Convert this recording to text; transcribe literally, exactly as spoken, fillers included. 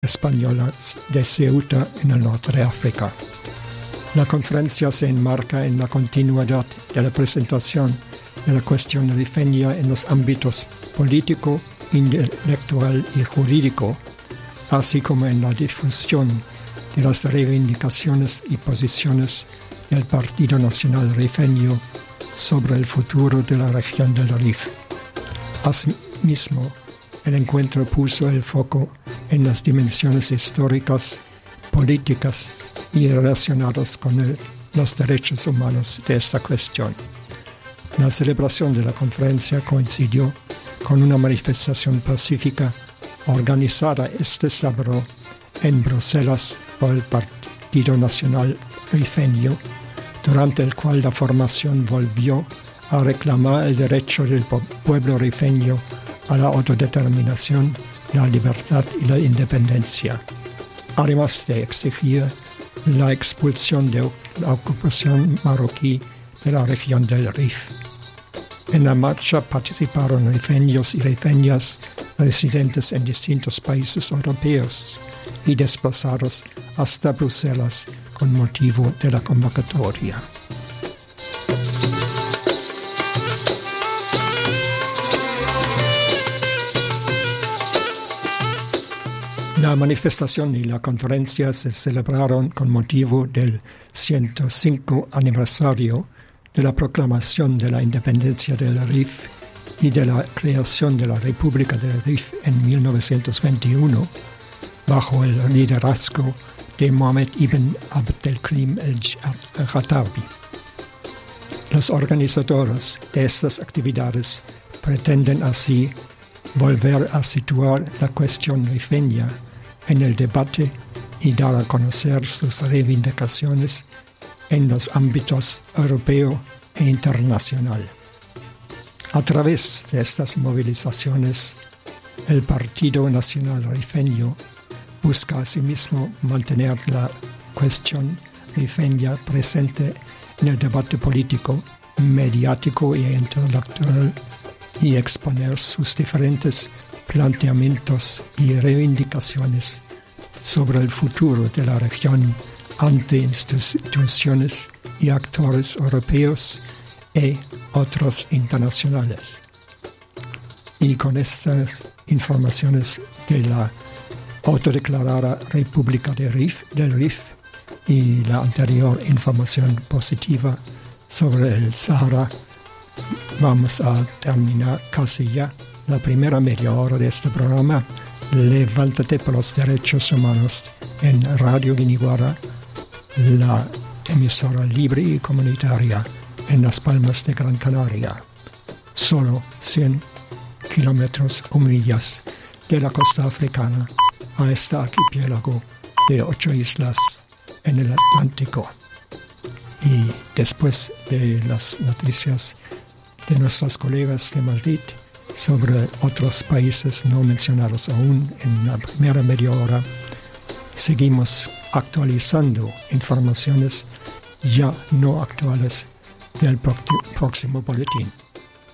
española de Ceuta en el norte de África. La conferencia se enmarca en la continuidad de la presentación de la cuestión rifeña en los ámbitos político, intelectual y jurídico, así como en la difusión de las reivindicaciones y posiciones del Partido Nacional Rifeño sobre el futuro de la región del Rif. Asimismo, el encuentro puso el foco en las dimensiones históricas, políticas y relacionadas con el, los derechos humanos de esta cuestión. La celebración de la conferencia coincidió con una manifestación pacífica organizada este sábado en Bruselas por el Partido Nacional Rifeño, durante el cual la formación volvió a reclamar el derecho del pueblo rifeño a la autodeterminación, la libertad y la independencia, además de exigir la expulsión de la ocupación marroquí de la región del Rif. En la marcha participaron rifeños y rifeñas residentes en distintos países europeos y desplazados hasta Bruselas con motivo de la convocatoria. La manifestación y la conferencia se celebraron con motivo del ciento cinco aniversario de la proclamación de la independencia del Rif y de la creación de la República del Rif en mil novecientos veintiuno, bajo el liderazgo de Mohamed ibn Abdelkrim el-Khattabi. Los organizadores de estas actividades pretenden así volver a situar la cuestión rifeña en el debate y dar a conocer sus reivindicaciones en los ámbitos europeo e internacional. A través de estas movilizaciones, el Partido Nacional Rifeño busca asimismo mantener la cuestión rifeña presente en el debate político, mediático e intelectual y exponer sus diferentes planteamientos y reivindicaciones sobre el futuro de la región ante instituciones y actores europeos y otros internacionales. Y con estas informaciones de la autodeclarada República de Rif, del Rif y la anterior información positiva sobre el Sahara, vamos a terminar casi ya la primera media hora de este programa. Levántate por los derechos humanos en Radio Guiniguara, la emisora libre y comunitaria en Las Palmas de Gran Canaria, solo cien kilómetros o millas de la costa africana a este archipiélago de ocho islas en el Atlántico. Y después de las noticias de nuestros colegas de Madrid sobre otros países no mencionados aún en la primera media hora, seguimos actualizando informaciones ya no actuales del próximo boletín.